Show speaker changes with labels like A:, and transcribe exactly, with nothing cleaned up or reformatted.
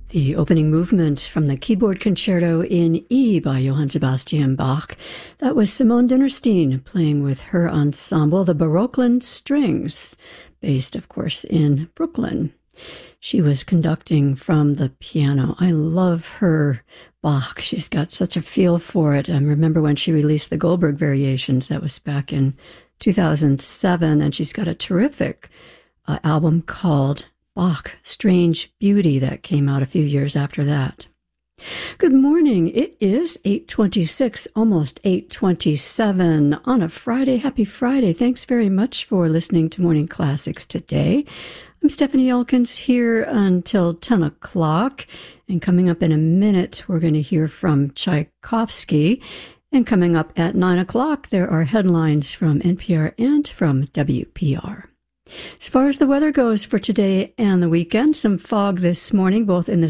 A: The opening movement from the keyboard concerto in E by Johann Sebastian Bach. That was Simone Dinnerstein playing with her ensemble, the Barockland Strings, based, of course, in Brooklyn. She was conducting from the piano. I love her Bach. She's got such a feel for it. I remember when she released the Goldberg Variations. That was back in two thousand seven, and she's got a terrific uh, album called Bach, Strange Beauty, that came out a few years after that. Good morning. It is eight twenty-six, almost eight twenty-seven on a Friday. Happy Friday. Thanks very much for listening to Morning Classics today. I'm Stephanie Elkins here until ten o'clock. And coming up in a minute, we're going to hear from Tchaikovsky. And coming up at nine o'clock, there are headlines from N P R and from W P R. As far as the weather goes for today and the weekend, some fog this morning, both in the